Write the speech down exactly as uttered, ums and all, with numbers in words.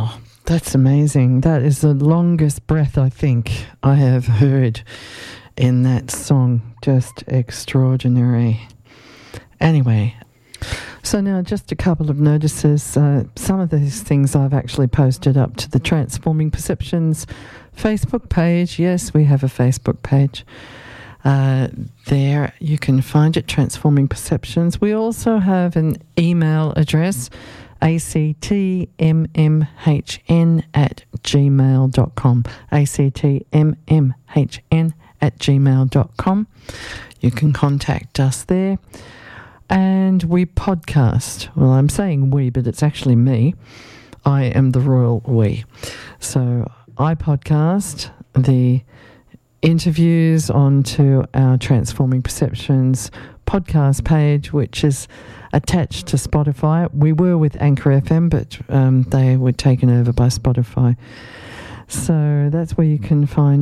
Wow, that's amazing. That is the longest breath I think I have heard in that song. Just extraordinary. Anyway, so now just a couple of notices. Uh, some of these things I've actually posted up to the Transforming Perceptions Facebook page. Yes, we have a Facebook page. Uh, there you can find it, Transforming Perceptions. We also have an email address, A C T M M H N at gmail dot com. A C T M M H N at gmail dot com. You can contact us there. And we podcast. Well, I'm saying we, but it's actually me. I am the royal we. So I podcast the interviews onto our Transforming Perceptions podcast page, which is attached to Spotify. We were with Anchor F M, but um, they were taken over by Spotify. So that's where you can find